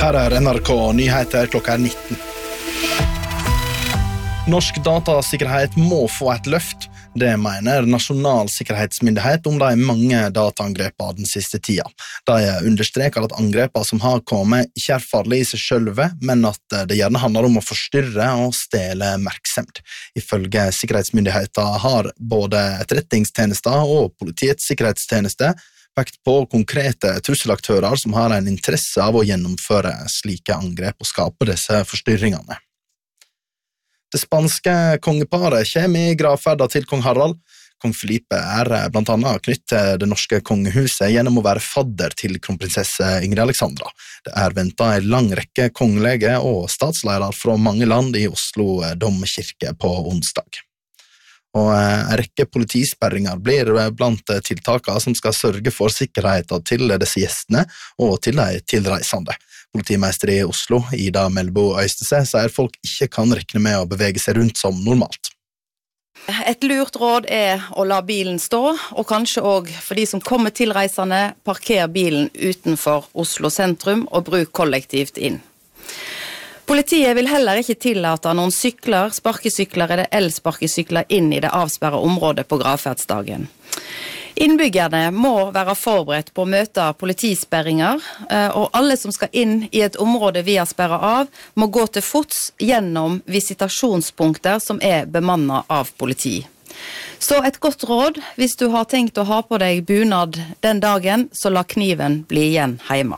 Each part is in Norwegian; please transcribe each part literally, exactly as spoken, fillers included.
Her er N R K Nyheter klokka er nitten. Norsk datasikkerhet må få et løft. Det mener Nasjonal sikkerhetsmyndighet om de mange dataangrepene den siste tida. De understreker at angrepene som har kommet ikke er farlige i seg selv, men at det gjerne handler om å forstyrre og stjele merksemd. Ifølge sikkerhetsmyndigheten har både etterretningstjenester og politiets sikkerhetstjeneste vekt på konkrete trusselaktører som har en interesse av å gjennomføre slike angrep og skape disse forstyrringene. Det spanske kongeparet kommer i gravferda til kong Harald. Kong Felipe er blant annet knytt til det norske kongehuset gjennom å være fadder til kronprinsesse Ingrid Alexandra. Det er ventet en lang rekke kongelige og statsledere fra mange land i Oslo domkirke på onsdag. Og en rekke politisperringer blir blant tiltakene som skal sørge for sikkerheten til disse gjestene og til de tilreisende. Politimeister i Oslo, Ida Melbo Øystese, sier folk ikke kan regne med å bevege seg rundt som normalt. Et lurt råd er å la bilen stå, og kanskje også for de som kommer tilreisende, parker bilen utenfor Oslo sentrum og bruk kollektivt inn. Politiet vil heller ikke tillate noen sykler, sparkesykler eller elsparkesykler inn i det avsperrede området på gravferdsdagen. Innbyggerne må være forberedt på å møte politisperringer, og alle som skal inn i et område vi har sperret av, må gå til fots gjennom visitasjonspunkter som er bemannet av politi. Så et godt råd, hvis du har tenkt å ha på deg bunad den dagen, så la kniven bli igjen hjemme.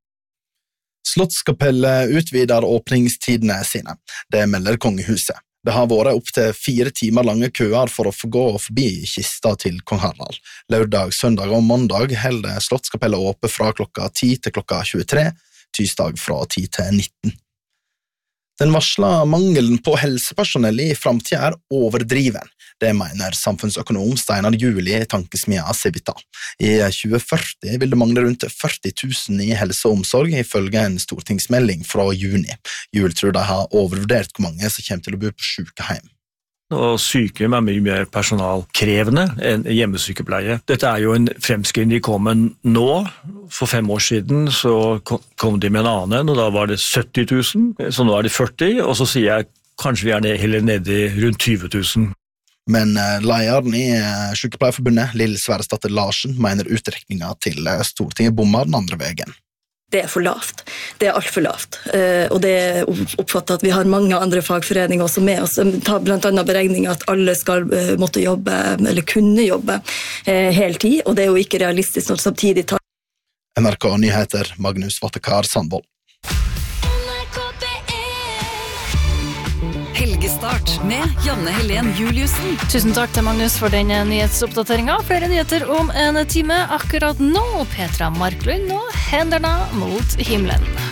Slottskapellet utvider åpningstidene sine. Det melder kongehuset. Det har vært opp til fire timer lange køer for å få gå forbi kista til kong Harald. Lørdag, søndag og mandag holder Slottskapellet åpent fra klokka ti til klokka tjuetre, tirsdag fra ti til nitten. Den varsla mangelen på helsepersonell i fremtiden er overdriven. Det mener samfunnsøkonom Steinar Juel i tankesmia Civita. I tjue førti vil det mangle rundt førti tusen i helse og omsorg, ifølge en stortingsmelding fra juni. Juel tror de har overvurdert hvor mange som kommer til å bo på sykehjem. Og sykehjem er mye mer personalkrevende enn hjemmesykepleie. Dette er jo en fremskrivning de kom med nå. For fem år siden så kom de med en annen, og da var det sytti tusen, så nå er det førti, og så sier jeg kanskje vi er ned, heller nede i rundt tyve tusen. Men lederen i Sykepleierforbundet, Lill Sverresdatter Larsen, mener utrekningen til Stortinget bommer den andre veien. Det er for lavt. Det er alt for lavt. Og det er oppfattet at vi har mange andre fagforeninger også med oss. Ta blant annet beregning at alle skal måtte jobbe, eller kunne jobbe hele tid, og det er jo ikke realistisk når samtidig tar. N R K Nyheter, Magnus Vattekar Sandvold. Helgestart med Janne Helen Juliussen. Tusen takk til Magnus for denne nyhetsoppdateringen. Flere nyheter om en time. Akkurat nå, Petra Marklund og hendene mot himmelen.